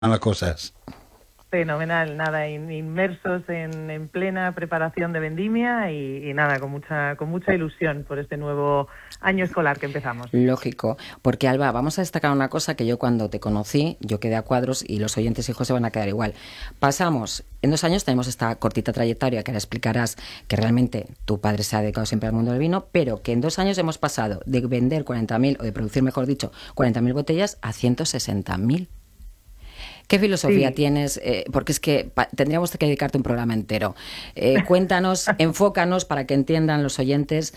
las cosas? Fenomenal, nada, inmersos en plena preparación de vendimia y nada, con mucha ilusión por este nuevo año escolar que empezamos. Lógico, porque Alba, vamos a destacar una cosa que yo cuando te conocí, yo quedé a cuadros y los oyentes hijos se van a quedar igual. Pasamos, en 2 años tenemos esta cortita trayectoria que ahora explicarás que realmente tu padre se ha dedicado siempre al mundo del vino, pero que en 2 años hemos pasado de vender 40.000, o de producir, mejor dicho, 40.000 botellas a 160.000. ¿Qué filosofía Sí. tienes? Porque es que tendríamos que dedicarte un programa entero. Cuéntanos, enfócanos para que entiendan los oyentes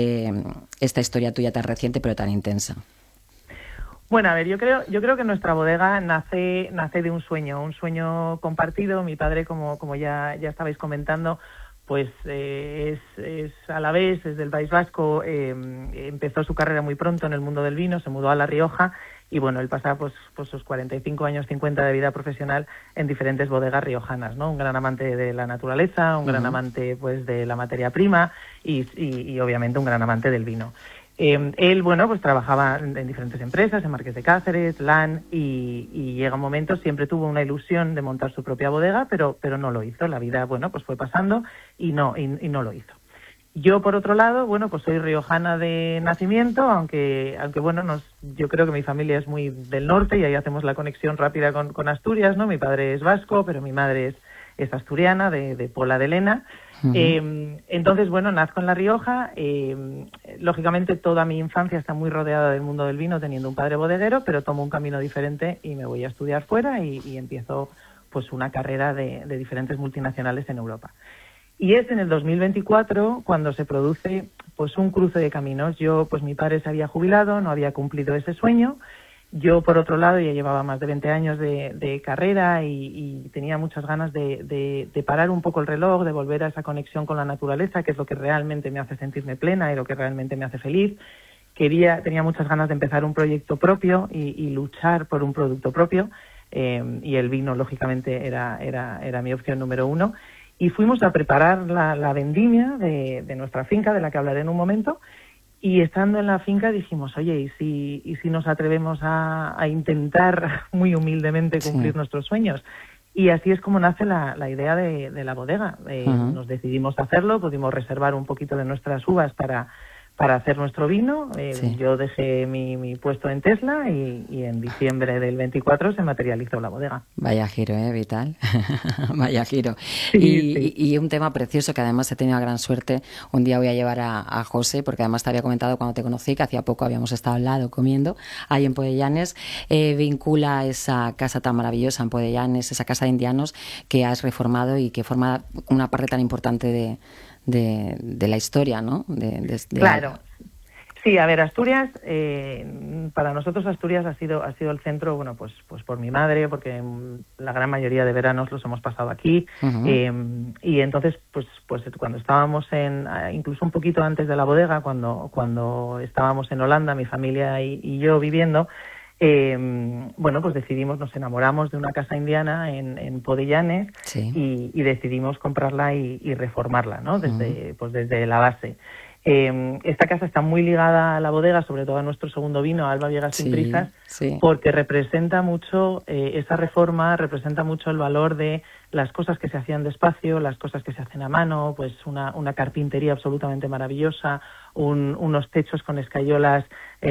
esta historia tuya tan reciente pero tan intensa. Bueno, a ver, yo creo que nuestra bodega nace de un sueño compartido. Mi padre, como ya estabais comentando, pues es a la vez, es del País Vasco, empezó su carrera muy pronto en el mundo del vino, se mudó a La Rioja y bueno, él pasa pues sus 45 años, 50 de vida profesional en diferentes bodegas riojanas, ¿no? Un gran amante de la naturaleza, un gran amante pues de la materia prima y obviamente un gran amante del vino. Él, bueno, pues trabajaba en diferentes empresas, en Marqués de Cáceres, LAN, y llega un momento, siempre tuvo una ilusión de montar su propia bodega, pero no lo hizo. La vida, bueno, pues fue pasando y no lo hizo. Yo, por otro lado, bueno, pues soy riojana de nacimiento, aunque bueno, yo creo que mi familia es muy del norte y ahí hacemos la conexión rápida con Asturias, ¿no? Mi padre es vasco, pero mi madre es asturiana, de Pola de Lena. Entonces, bueno, nazco en La Rioja. Lógicamente, toda mi infancia está muy rodeada del mundo del vino, teniendo un padre bodeguero, pero tomo un camino diferente y me voy a estudiar fuera y empiezo pues una carrera de diferentes multinacionales en Europa. Y es en el 2024 cuando se produce pues un cruce de caminos. Pues mi padre se había jubilado, no había cumplido ese sueño. Yo, por otro lado, ya llevaba más de 20 años de carrera y tenía muchas ganas de parar un poco el reloj, de volver a esa conexión con la naturaleza, que es lo que realmente me hace sentirme plena y lo que realmente me hace feliz. Tenía muchas ganas de empezar un proyecto propio y luchar por un producto propio, y el vino, lógicamente, era mi opción número uno. Y fuimos a preparar la vendimia de nuestra finca, de la que hablaré en un momento. Y estando en la finca dijimos, oye, ¿y si nos atrevemos a intentar muy humildemente cumplir nuestros sueños? Y así es como nace la idea de la bodega. Nos decidimos a hacerlo, pudimos reservar un poquito de nuestras uvas para hacer nuestro vino. Yo dejé mi puesto en Tesla y en diciembre del 24 se materializó la bodega. Vaya giro, Vital. Vaya giro. Sí. Y un tema precioso que además he tenido gran suerte. Un día voy a llevar a José, porque además te había comentado cuando te conocí que hacía poco habíamos estado al lado comiendo ahí en Podellanes. Vincula esa casa tan maravillosa en Podellanes, esa casa de indianos que has reformado y que forma una parte tan importante de la historia, ¿no? Claro. Sí, a ver, Asturias, para nosotros Asturias ha sido el centro, bueno, pues por mi madre, porque la gran mayoría de veranos los hemos pasado aquí, y entonces, pues cuando estábamos incluso un poquito antes de la bodega, cuando estábamos en Holanda, mi familia y yo viviendo, bueno, pues nos enamoramos de una casa indiana en Podellanes, y decidimos comprarla y reformarla, ¿no? Desde la base. Esta casa está muy ligada a la bodega, sobre todo a nuestro segundo vino, Alba Viegas sin Prisas, porque representa mucho, esa reforma representa mucho el valor de las cosas que se hacían despacio, las cosas que se hacen a mano, pues una carpintería absolutamente maravillosa, unos techos con escayolas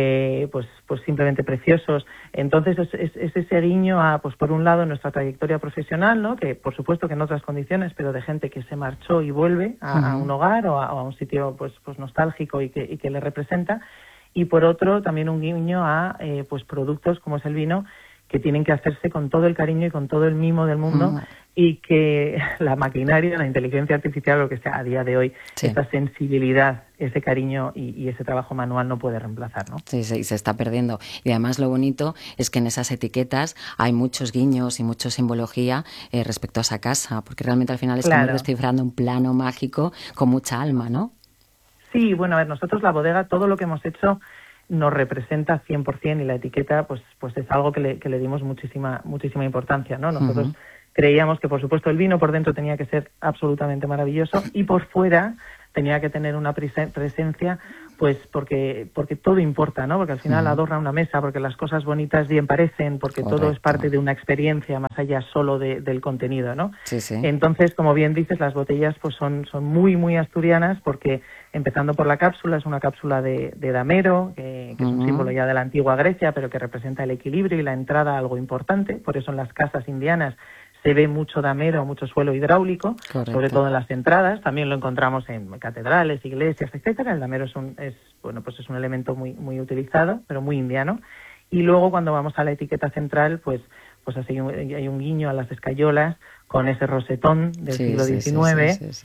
pues simplemente preciosos. Entonces es ese guiño a, pues por un lado, nuestra trayectoria profesional, ¿no? Que por supuesto que en otras condiciones, pero de gente que se marchó y vuelve a un hogar o a un sitio pues nostálgico y que le representa. Y por otro, también un guiño a pues productos como es el vino, que tienen que hacerse con todo el cariño y con todo el mimo del mundo, y que la maquinaria, la inteligencia artificial, lo que sea a día de hoy, esa sensibilidad, ese cariño y ese trabajo manual no puede reemplazar, ¿no? Sí, se está perdiendo. Y además lo bonito es que en esas etiquetas hay muchos guiños y mucha simbología respecto a esa casa, porque realmente al final estamos descifrando un plano mágico con mucha alma, ¿no? Sí, bueno, a ver, nosotros la bodega, todo lo que hemos hecho nos representa 100%, y la etiqueta pues es algo que le dimos muchísima importancia, ¿no? Nosotros creíamos que, por supuesto, el vino por dentro tenía que ser absolutamente maravilloso y por fuera tenía que tener una presencia pues porque todo importa, ¿no? Porque al final adorna una mesa, porque las cosas bonitas bien parecen, porque todo es parte de una experiencia más allá solo del contenido, ¿no? Sí, sí. Entonces, como bien dices, las botellas pues son muy, muy asturianas, porque empezando por la cápsula, es una cápsula de damero, que es un símbolo ya de la antigua Grecia, pero que representa el equilibrio y la entrada a algo importante. Por eso en las casas indianas se ve mucho damero, mucho suelo hidráulico, sobre todo en las entradas. También lo encontramos en catedrales, iglesias, etcétera. El damero es un elemento muy, muy utilizado, pero muy indiano. Y luego, cuando vamos a la etiqueta central, pues así hay un guiño a las escayolas con ese rosetón del siglo XIX,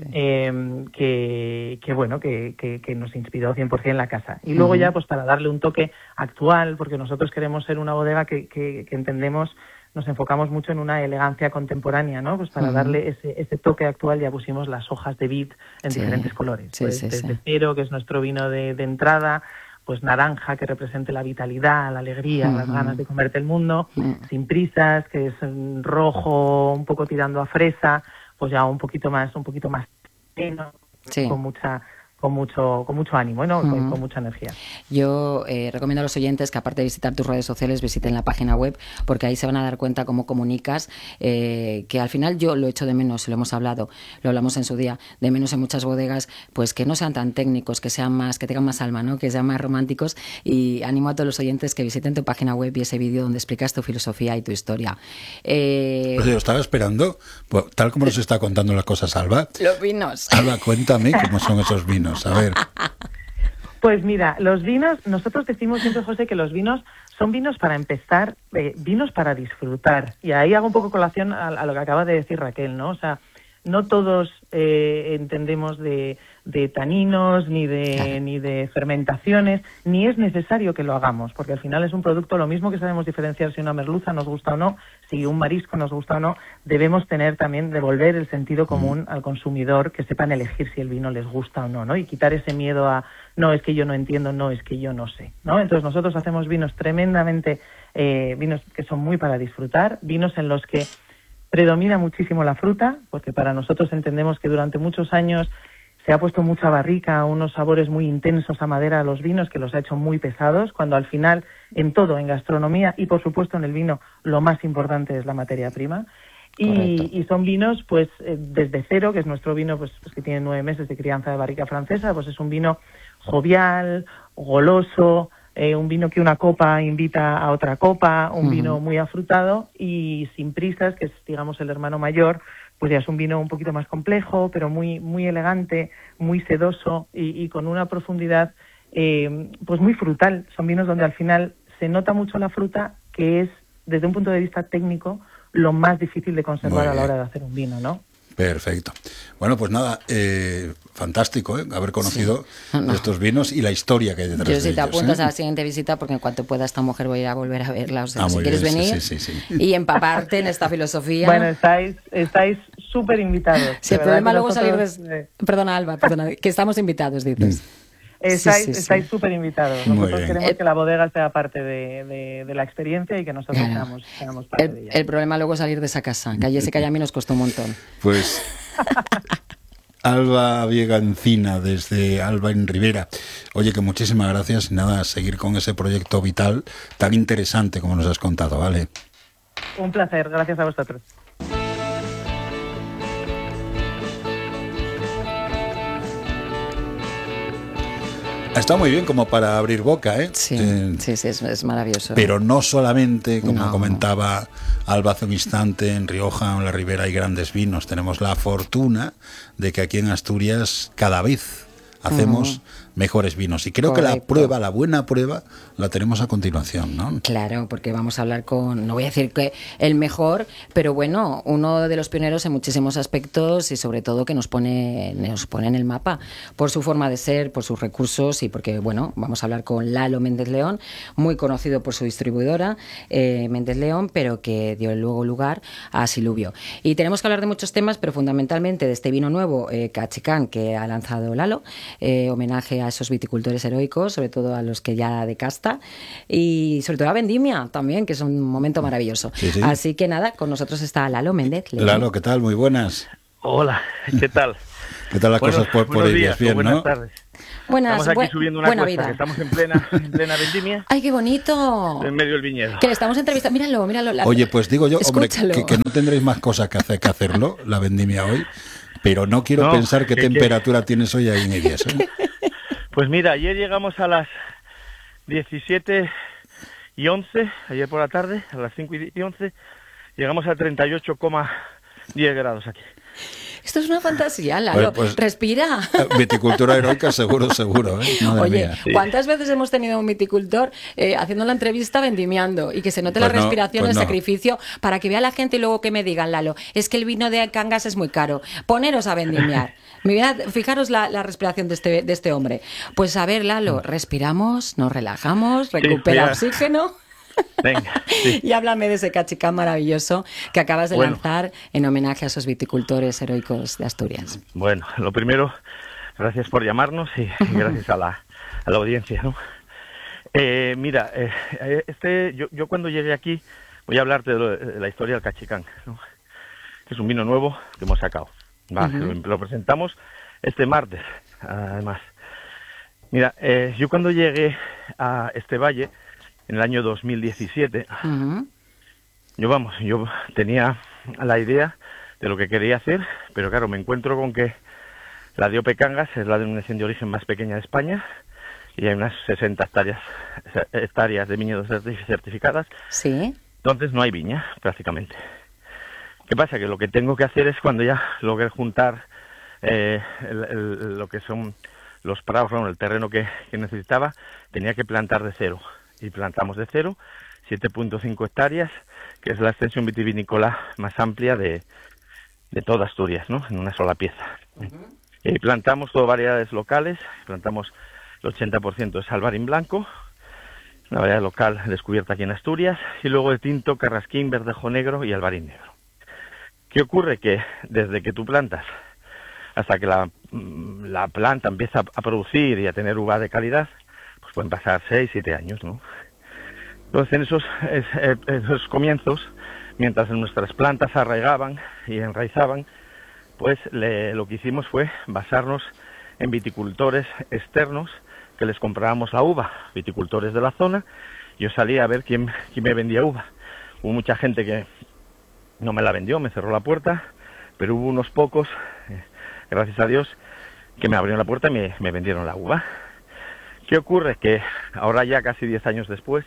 que nos inspiró 100% la casa. Y luego ya, pues para darle un toque actual, porque nosotros queremos ser una bodega que entendemos, nos enfocamos mucho en una elegancia contemporánea, ¿no? Pues para darle ese toque actual ya pusimos las hojas de vid en diferentes colores. Desde cero, que es nuestro vino de entrada, pues naranja, que represente la vitalidad, la alegría, las ganas de comerte el mundo, sin prisas, que es rojo, un poco tirando a fresa, pues ya un poquito más fino, con mucho ánimo, ¿no? Con mucha energía. Yo recomiendo a los oyentes que, aparte de visitar tus redes sociales, visiten la página web, porque ahí se van a dar cuenta cómo comunicas, que al final yo lo echo de menos, lo hemos hablado, lo hablamos en su día, de menos en muchas bodegas, pues que no sean tan técnicos, que tengan más alma, ¿no? Que sean más románticos, y animo a todos los oyentes que visiten tu página web y ese vídeo donde explicas tu filosofía y tu historia. Pues yo estaba esperando, pues, tal como nos está contando las cosas Alba. Los vinos. Alba, cuéntame cómo son esos vinos. A ver. Pues mira, los vinos, nosotros decimos siempre, José, que los vinos son vinos para empezar, vinos para disfrutar. Y ahí hago un poco colación a lo que acaba de decir Raquel, ¿no? O sea, no todos entendemos de taninos, ni de fermentaciones, ni es necesario que lo hagamos, porque al final es un producto, lo mismo que sabemos diferenciar si una merluza nos gusta o no, si un marisco nos gusta o no, debemos devolver el sentido común al consumidor, que sepan elegir si el vino les gusta o no, ¿no? Y quitar ese miedo a, no, es que yo no entiendo, no, es que yo no sé, ¿no? Entonces nosotros hacemos vinos tremendamente, vinos que son muy para disfrutar, vinos en los que predomina muchísimo la fruta, porque para nosotros entendemos que durante muchos años se ha puesto mucha barrica, unos sabores muy intensos a madera a los vinos, que los ha hecho muy pesados, cuando al final, en todo, en gastronomía y por supuesto en el vino, lo más importante es la materia prima. Y son vinos, pues, desde cero, que es nuestro vino, pues que tiene 9 meses de crianza de barrica francesa, pues es un vino jovial, goloso, un vino que una copa invita a otra copa, un vino muy afrutado y sin prisas, que es, digamos, el hermano mayor, pues ya es un vino un poquito más complejo, pero muy, muy elegante, muy sedoso y con una profundidad pues muy frutal. Son vinos donde al final se nota mucho la fruta, que es, desde un punto de vista técnico, lo más difícil de conservar a la hora de hacer un vino, ¿no? Perfecto. Bueno, pues nada, fantástico, haber conocido estos vinos y la historia que hay detrás de ellos. Yo, si te apuntas a la siguiente visita, porque en cuanto pueda esta mujer voy a volver a verla, o sea, si quieres bien, venir y empaparte en esta filosofía. Bueno, estáis súper invitados. Sí, el problema luego salir de... Perdona, Alba, que estamos invitados, dices. Estáis súper invitados. Nosotros queremos que la bodega sea parte de la experiencia y que nosotros seamos parte de ella. El problema luego es salir de esa casa, que a Jessica y a mí nos costó un montón. Pues Alba Biega Encina, desde Alba en Ribera. Oye, que muchísimas gracias. Nada, a seguir con ese proyecto vital tan interesante como nos has contado, ¿vale? Un placer, gracias a vosotros. Está muy bien como para abrir boca, ¿eh? Sí, es maravilloso. Pero no solamente, como comentaba Alba hace un instante, en Rioja o en la Ribera hay grandes vinos. Tenemos la fortuna de que aquí en Asturias cada vez hacemos mejores vinos. Y creo que la buena prueba, la tenemos a continuación, ¿no? Claro, porque vamos a hablar con, no voy a decir que el mejor, pero bueno, uno de los pioneros en muchísimos aspectos y sobre todo que nos pone en el mapa por su forma de ser, por sus recursos y porque, bueno, vamos a hablar con Lalo Méndez León, muy conocido por su distribuidora, Méndez León, pero que dio luego lugar a Siluvio. Y tenemos que hablar de muchos temas, pero fundamentalmente de este vino nuevo, Cachicán, que ha lanzado Lalo, homenaje a esos viticultores heroicos, sobre todo a los que ya de casta, y sobre todo a Vendimia también, que es un momento maravilloso. Sí. Así que nada, con nosotros está Lalo Méndez León. Lalo, ¿qué tal? Muy buenas. Hola, ¿qué tal? ¿Qué tal las cosas por días, bien, buenas ¿no? tardes. Buenas, estamos aquí subiendo una cuesta, vida. que estamos en plena vendimia. ¡Ay, qué bonito! En medio del viñedo. Que le estamos entrevistando. Míralo. Oye, pues digo yo, hombre, Escúchalo. que no tendréis más cosas que hacerlo, la vendimia hoy, pero no quiero pensar qué temperatura tienes hoy ahí en Eguías, ¿eh? Pues mira, ayer llegamos a las 17:11, ayer por la tarde, a las 5:11, llegamos a 38,10 grados aquí. Esto es una fantasía, Lalo. Bueno, pues, respira. Viticultura heroica, seguro, ¿eh? Madre Oye, mía. ¿cuántas veces hemos tenido un viticultor haciendo la entrevista vendimiando y que se note Pues la respiración, el no. sacrificio, para que vea la gente y luego que me digan, Lalo, es que el vino de Cangas es muy caro, poneros a vendimiar. Fijaros la respiración de este hombre. Pues a ver, Lalo, respiramos, nos relajamos, recupera oxígeno. Venga, sí. Y háblame de ese cachicán maravilloso que acabas de lanzar en homenaje a esos viticultores heroicos de Asturias. Bueno, lo primero, gracias por llamarnos y gracias a la audiencia, ¿no? Mira, yo cuando llegué aquí voy a hablarte de la historia del cachicán, ¿no? Es un vino nuevo que hemos sacado. Lo presentamos este martes, además. Mira, yo cuando llegué a este valle en el año 2017, yo tenía la idea de lo que quería hacer, pero claro, me encuentro con que la DOP Cangas es la denominación de origen más pequeña de España y hay unas 60 hectáreas de viñedos certificadas. Sí. Entonces no hay viña, prácticamente. ¿Qué pasa? Que lo que tengo que hacer es, cuando ya logré juntar lo que son los prados, bueno, el terreno que necesitaba, tenía que plantar de cero. Y plantamos de cero 7,5 hectáreas, que es la extensión vitivinícola más amplia de toda Asturias, ¿no? En una sola pieza. Y plantamos todo variedades locales, plantamos el 80% de Salvarín blanco, una variedad local descubierta aquí en Asturias, y luego de tinto, carrasquín, verdejo negro y albarín negro. ¿Qué ocurre? Que desde que tú plantas hasta que la planta empieza a producir y a tener uva de calidad, pues pueden pasar 6, 7 años, ¿no? Entonces, en esos comienzos, mientras nuestras plantas arraigaban y enraizaban, pues lo que hicimos fue basarnos en viticultores externos que les comprábamos la uva, viticultores de la zona. Yo salía a ver quién me vendía uva. Hubo mucha gente que no me la vendió, me cerró la puerta, pero hubo unos pocos, gracias a Dios, que me abrieron la puerta y me vendieron la uva. ¿Qué ocurre? Que ahora ya casi 10 años después,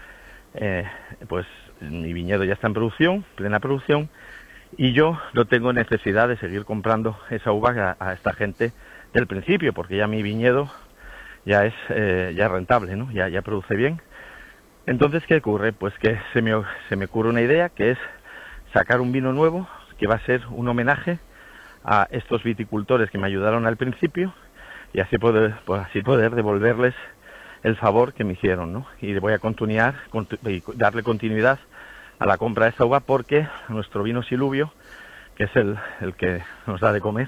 pues mi viñedo ya está en producción, plena producción, y yo no tengo necesidad de seguir comprando esa uva a esta gente del principio, porque ya mi viñedo ya es rentable, ¿no? Ya produce bien. Entonces, ¿qué ocurre? Pues que se me ocurre una idea, que es sacar un vino nuevo, que va a ser un homenaje a estos viticultores que me ayudaron al principio, y así poder devolverles el favor que me hicieron, ¿no? Y voy a continuar y darle continuidad a la compra de esta uva, porque nuestro vino Siluvio, que es el que nos da de comer,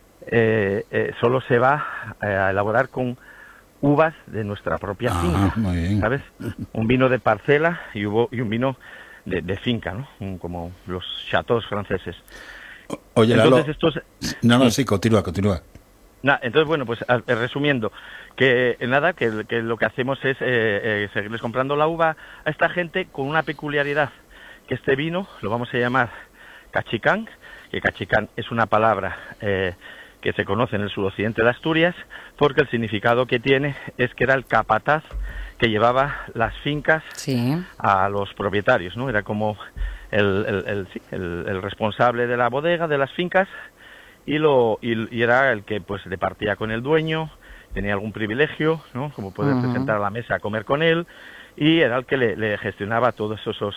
solo se va a elaborar con uvas de nuestra propia finca, muy bien. ¿Sabes? Un vino de parcela y un vino de finca, ¿no? Como los chateaux franceses. Oye, entonces, Lalo, sí, continúa. Entonces, bueno, pues resumiendo, que lo que hacemos es seguirles comprando la uva a esta gente, con una peculiaridad, que este vino lo vamos a llamar cachicán, que cachicán es una palabra que se conoce en el suroccidente de Asturias, porque el significado que tiene es que era el capataz que llevaba las fincas a los propietarios, ¿no? Era como el responsable de la bodega, de las fincas, y era el que pues departía con el dueño, tenía algún privilegio, ¿no? Como poderse sentar a la mesa a comer con él, y era el que le gestionaba todos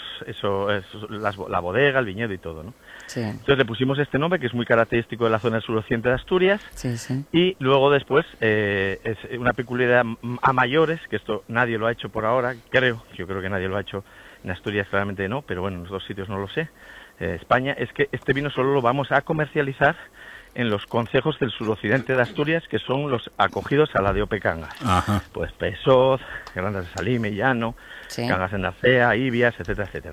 la bodega, el viñedo y todo, ¿no? Sí. Entonces le pusimos este nombre, que es muy característico de la zona del suroccidente de Asturias. Sí. Y luego después es una peculiaridad a mayores, que esto nadie lo ha hecho por ahora, yo creo que nadie lo ha hecho en Asturias, claramente no, pero bueno, en los dos sitios no lo sé, España, es que este vino solo lo vamos a comercializar en los concejos del suroccidente de Asturias, que son los acogidos a la DOP Cangas. Ajá. Pues Pesoz, Grandas de Salime, Llano, Cangas de Narcea, Ibias, etcétera, etcétera.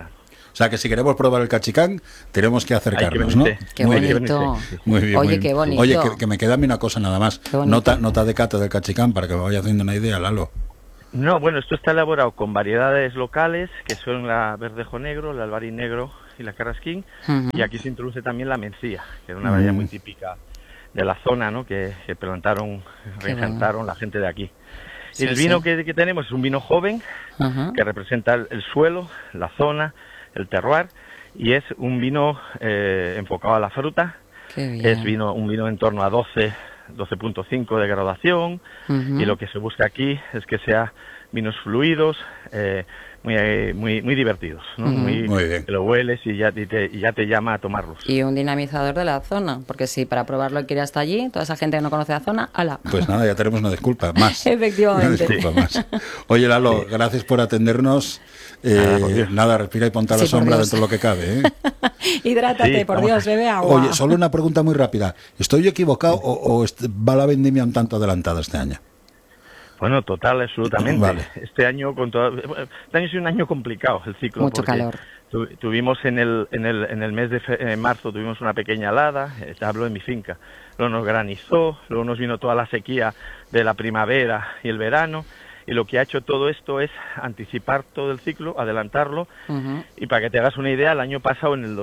O sea que si queremos probar el cachicán, tenemos que acercarnos, ¿no? Qué bonito. Muy bien. Oye, qué bonito. Oye, que me queda a mí una cosa nada más. Nota de cata del cachicán para que me vaya haciendo una idea, Lalo. No, bueno, esto está elaborado con variedades locales, que son la verdejo negro, el albarín negro y la carrasquín, y aquí se introduce también la mencía, que es una variedad muy típica de la zona, ¿no? Que plantaron, reinventaron la gente de aquí. Sí, el vino que tenemos es un vino joven, que representa el suelo, la zona, el terroir, y es un vino enfocado a la fruta. Es un vino en torno a 12.5 de graduación, y lo que se busca aquí es que sea vinos fluidos, muy divertidos, ¿no? Muy bien. Que lo hueles y ya te llama a tomarlos. Y un dinamizador de la zona, porque si para probarlo hay que ir hasta allí, toda esa gente que no conoce la zona, ¡hala! Pues nada, ya tenemos una disculpa más. Efectivamente. Una disculpa más. Oye, Lalo, gracias por atendernos. Nada, respira y ponte a la sombra dentro de lo que cabe, ¿eh? Hidrátate, por Dios, bebe agua. Oye, solo una pregunta muy rápida. ¿Estoy yo equivocado o va la vendimia un tanto adelantada este año? Bueno, total, absolutamente. Vale. Este año ha sido un año complicado el ciclo. Mucho calor. Tuvimos en el mes de marzo tuvimos una pequeña helada, hablo de mi finca. Luego nos granizó, luego nos vino toda la sequía de la primavera y el verano. Y lo que ha hecho todo esto es anticipar todo el ciclo, adelantarlo. Y para que te hagas una idea, el año pasado, en el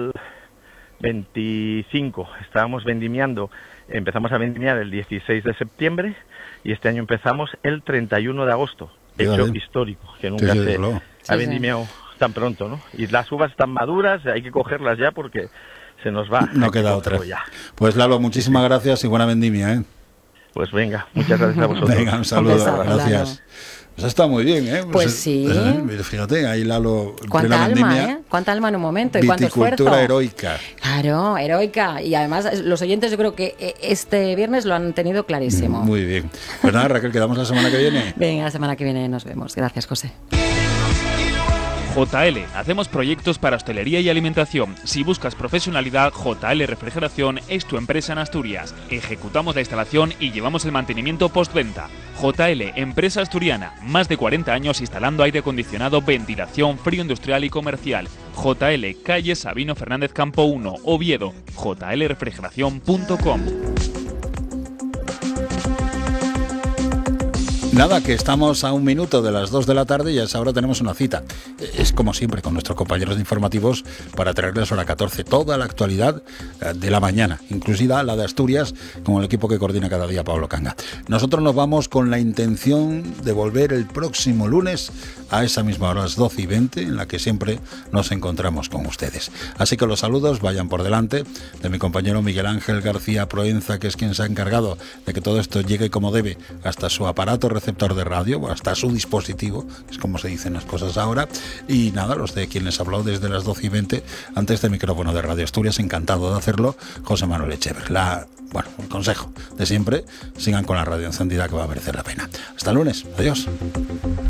2025, empezamos a vendimiar el 16 de septiembre y este año empezamos el 31 de agosto. Hecho histórico, que nunca se ha vendimiado tan pronto, ¿no? Y las uvas están maduras, hay que cogerlas ya porque se nos va. No queda otra. Ya. Pues Lalo, muchísimas gracias y buena vendimia, ¿eh? Pues venga, muchas gracias a vosotros. Venga, un saludo, gracias. Pues está muy bien, ¿eh? Pues sí. Fíjate, ahí Lalo... Cuánta alma, ¿eh? Cuánta alma en un momento y cuánto esfuerzo. Viticultura heroica. Claro, heroica. Y además los oyentes yo creo que este viernes lo han tenido clarísimo. Muy bien. Pues nada, Raquel, quedamos la semana que viene. Venga, la semana que viene nos vemos. Gracias, José. JL, hacemos proyectos para hostelería y alimentación. Si buscas profesionalidad, JL Refrigeración es tu empresa en Asturias. Ejecutamos la instalación y llevamos el mantenimiento postventa. JL, empresa asturiana, más de 40 años instalando aire acondicionado, ventilación, frío industrial y comercial. JL, calle Sabino Fernández Campo 1, Oviedo. jlrefrigeración.com. Nada, que estamos a un minuto de las 2 de la tarde y a esa hora tenemos una cita. Es como siempre con nuestros compañeros de informativos para traerles a hora 14 toda la actualidad de la mañana, inclusiva la de Asturias, con el equipo que coordina cada día Pablo Canga. Nosotros nos vamos con la intención de volver el próximo lunes a esa misma hora, las 12:20, en la que siempre nos encontramos con ustedes. Así que los saludos vayan por delante de mi compañero Miguel Ángel García Proenza, que es quien se ha encargado de que todo esto llegue como debe hasta su aparato receptor de radio, hasta su dispositivo, que es como se dicen las cosas ahora. Y nada, los de quien les habló desde las 12:20 ante este micrófono de Radio Asturias, encantado de hacerlo, José Manuel Echever. El consejo de siempre, sigan con la radio encendida, que va a merecer la pena. Hasta el lunes, adiós.